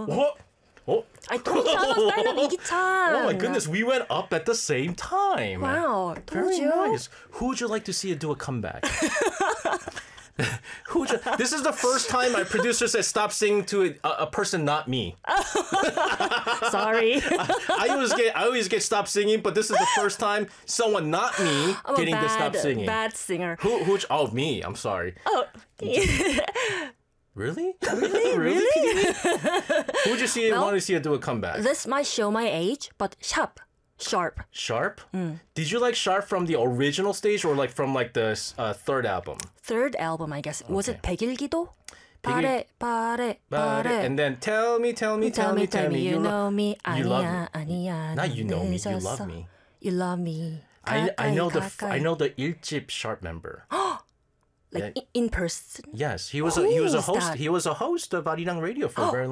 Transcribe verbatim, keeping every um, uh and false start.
What? Oh. 아니 토니처럼 스타일업 이기찬. Oh my goodness, we went up at the same time. Wow, told Very you. nice. Who would you like to see it do a comeback? Who would you, this is the first time my producer said stop singing to a, a person not me. Sorry. I always get I always get stop singing, but this is the first time someone not me I'm getting a bad, to stop singing. bad singer. Who who? Oh, me. I'm sorry. Oh. Really? Really? really? Really? Who would you see Well, want to see it do a comeback? This might show my age, but sharp. Sharp. Sharp? Mm. Did you like Sharp from the original stage or like from like the uh, third album? Third album, I guess. Was it 백일기도? 백일- 바래, 바래, But, 바래. and then tell me, tell me, tell me, tell me, you lo- know me. you love 아니야, 아니야. Not you know me, you 늦었어. love me. You love me. I, I 가까이, know the f- 가까이. I know the 일집 Sharp member. Like Yeah. in, in person. Yes, he was a, he Who was a is host. that? He was a host of Arirang Radio for a very